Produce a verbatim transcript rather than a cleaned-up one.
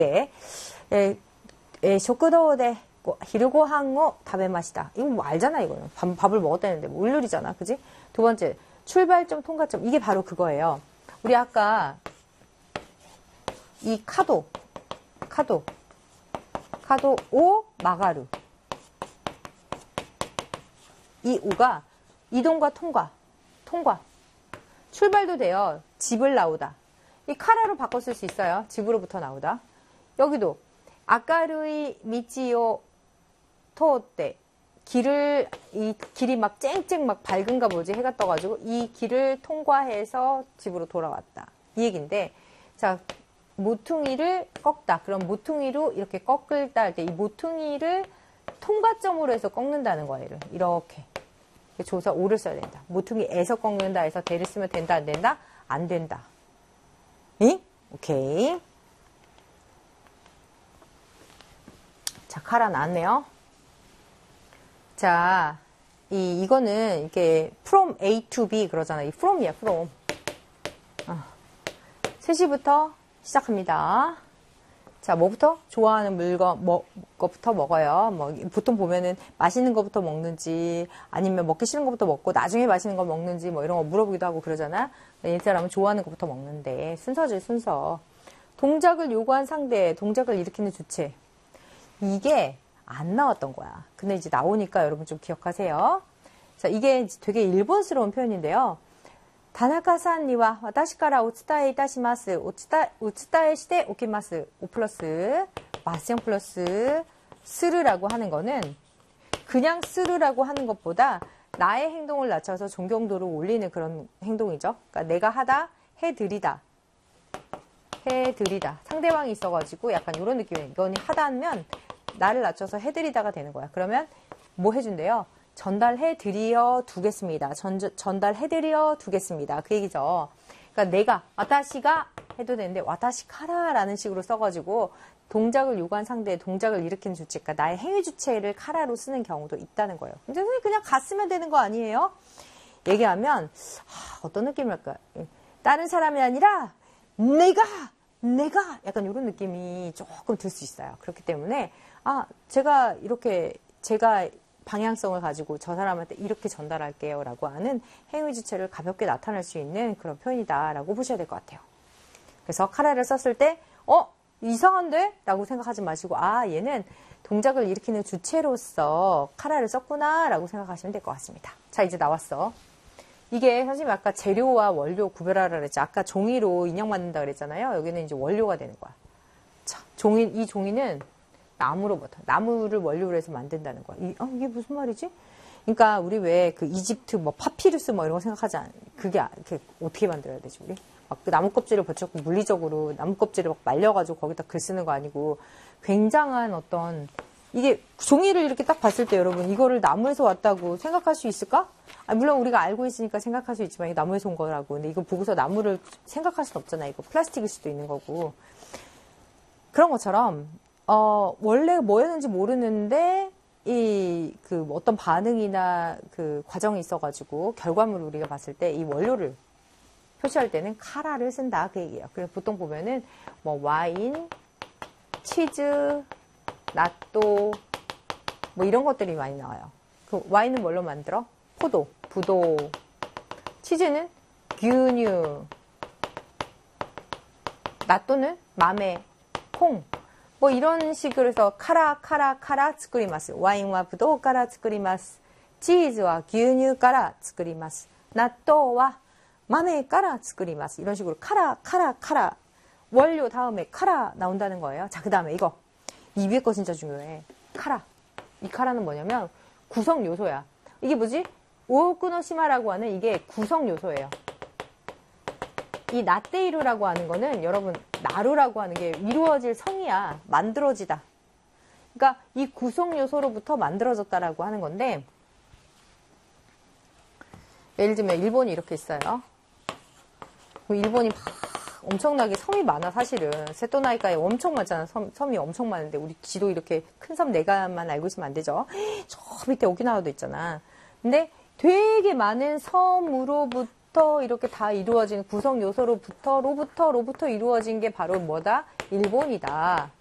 えーえー、食堂で昼ご飯を食べました. 이거 뭐 알잖아, 이거는. 밥, 밥을 먹었다는데, 뭐, 일요일이잖아. 그지? 두 번째, 출발점, 통과점. 이게 바로 그거예요. 우리 아까, 이 카도, 카도, 카도, 오, 마가루. 이 오가 이동과 통과, 통과. 출발도 돼요. 집을 나오다. 이 카라로 바꿔 쓸 수 있어요. 집으로부터 나오다. 여기도, 아까루이 미치요 토때 길을 이 길이 막 쨍쨍 막 밝은가 보지 해가 떠가지고 이 길을 통과해서 집으로 돌아왔다 이 얘긴데 자 모퉁이를 꺾다 그럼 모퉁이로 이렇게 꺾을다 할 때 이 모퉁이를 통과점으로 해서 꺾는다는 거예요. 이렇게 조사 오를 써야 된다. 모퉁이에서 꺾는다 해서 대를 쓰면 된다 안 된다? 안 된다. 응? 오케이. 자 카라 나왔네요. 자, 이, 이거는, 이게, from A to B 그러잖아. 이 from이야, from. 어. 세 시부터 시작합니다. 자, 뭐부터? 좋아하는 물건, 뭐, 거부터 먹어요. 뭐, 보통 보면은 맛있는 거부터 먹는지, 아니면 먹기 싫은 거부터 먹고, 나중에 맛있는 거 먹는지, 뭐, 이런 거 물어보기도 하고 그러잖아. 이 사람은 좋아하는 거부터 먹는데, 순서지, 순서. 동작을 요구한 상대, 동작을 일으키는 주체. 이게, 안 나왔던 거야. 근데 이제 나오니까 여러분 좀 기억하세요. 자, 이게 되게 일본스러운 표현인데요. 다나카산니와 와타시카라 오츠타에 이타시마스. 오츠타, 오츠타에 시대 오키마스. 오 플러스 마스형 플러스 스르라고 하는 거는 그냥 스르라고 하는 것보다 나의 행동을 낮춰서 존경도를 올리는 그런 행동이죠. 그러니까 내가 하다, 해드리다. 해드리다. 상대방이 있어가지고 약간 이런 느낌이에요. 이건 하다 하면 나를 낮춰서 해드리다가 되는 거야. 그러면 뭐 해준대요? 전달해드려 두겠습니다. 전, 전달해드려 두겠습니다. 그 얘기죠. 그러니까 내가, 와타시가 해도 되는데, 와타시카라라는 식으로 써가지고 동작을 요구한 상대의 동작을 일으키는 주체, 그러니까 나의 행위 주체를 카라로 쓰는 경우도 있다는 거예요. 근데 그냥 갔으면 되는 거 아니에요? 얘기하면 하, 어떤 느낌일까? 다른 사람이 아니라 내가! 내가! 약간 이런 느낌이 조금 들 수 있어요. 그렇기 때문에 아, 제가 이렇게, 제가 방향성을 가지고 저 사람한테 이렇게 전달할게요. 라고 하는 행위 주체를 가볍게 나타낼 수 있는 그런 표현이다. 라고 보셔야 될 것 같아요. 그래서 카라를 썼을 때, 어? 이상한데? 라고 생각하지 마시고, 아, 얘는 동작을 일으키는 주체로서 카라를 썼구나. 라고 생각하시면 될 것 같습니다. 자, 이제 나왔어. 이게 선생님이 아까 재료와 원료 구별하라 그랬죠. 아까 종이로 인형 만든다 그랬잖아요. 여기는 이제 원료가 되는 거야. 자, 종이, 이 종이는 나무로부터 나무를 원료로 해서 만든다는 거야. 이, 어, 이게 무슨 말이지? 그러니까 우리 왜 그 이집트 뭐 파피루스 뭐 이런 거 생각하지 않? 그게 그게 어떻게 만들어야 되지 우리? 막 그 나무 껍질을 버쳤고 물리적으로 나무 껍질을 막 말려가지고 거기다 글 쓰는 거 아니고 굉장한 어떤 이게 종이를 이렇게 딱 봤을 때 여러분 이거를 나무에서 왔다고 생각할 수 있을까? 아, 물론 우리가 알고 있으니까 생각할 수 있지만 이게 나무에서 온 거라고. 근데 이거 보고서 나무를 생각할 수는 없잖아. 이거 플라스틱일 수도 있는 거고 그런 것처럼. 어, 원래 뭐였는지 모르는데, 이, 그, 어떤 반응이나 그 과정이 있어가지고, 결과물을 우리가 봤을 때 이 원료를 표시할 때는 카라를 쓴다. 그 얘기예요. 그래서 보통 보면은, 뭐, 와인, 치즈, 낫또, 뭐 이런 것들이 많이 나와요. 그 와인은 뭘로 만들어? 포도, 부도. 치즈는 규뉴. 낫또는 맘에, 콩. 뭐 이런 식으로 해서 카라 카라 카라 츠쿠리마스. 와인과 부도 카라 츠쿠리마스. 치즈와 규뉴 카라 츠쿠리마스. 나또와 마메 카라 츠쿠리마스. 이런 식으로 카라 카라 카라 원료 다음에 카라 나온다는 거예요. 자, 그 다음에 이거 이 위에 거 진짜 중요해. 카라. 이 카라는 뭐냐면 구성 요소야. 이게 뭐지? 오오쿠노시마라고 하는 이게 구성 요소예요. 이 나테이루라고 하는 거는 여러분 나루라고 하는 게 이루어질 성이야. 만들어지다. 그러니까 이 구성 요소로부터 만들어졌다라고 하는 건데 예를 들면 일본이 이렇게 있어요. 일본이 막 엄청나게 섬이 많아 사실은. 세토나이카에 엄청 많잖아. 섬, 섬이 엄청 많은데 우리 지도 이렇게 큰 섬 네가만 알고 있으면 안 되죠. 저 밑에 오키나와도 있잖아. 근데 되게 많은 섬으로부터 이렇게 다 이루어진 구성 요소로부터 로부터 로부터 이루어진 게 바로 뭐다? 일본이다.